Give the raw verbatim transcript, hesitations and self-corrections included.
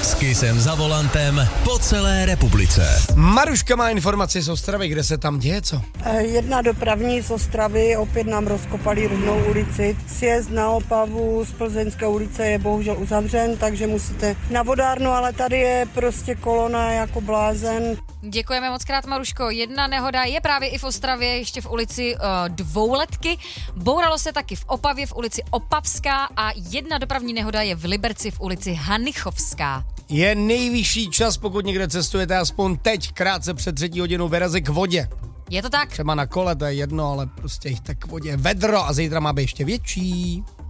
S Kissem za volantem po celé republice. Maruška má informaci z Ostravy, kde se tam děje co? Jedna dopravní z Ostravy, opět nám rozkopali Rudnou ulici. Sjezd na Opavu z Plzeňské ulice je bohužel uzavřen, takže musíte na vodárnu, ale tady je prostě kolona jako blázen. Děkujeme moc krát, Maruško. Jedna nehoda je právě i v Ostravě, ještě v ulici uh, Dvouletky. Bouralo se taky v Opavě v ulici Opavská a jedna dopravní nehoda je v Liberci v ulici Hanichovská. Je nejvyšší čas, pokud někde cestujete, aspoň teď, krátce před třetí hodinou vyrazit k vodě. Je to tak? Třeba na kole, to je jedno, ale prostě jít tak k vodě. Vedro a zítra má být ještě větší.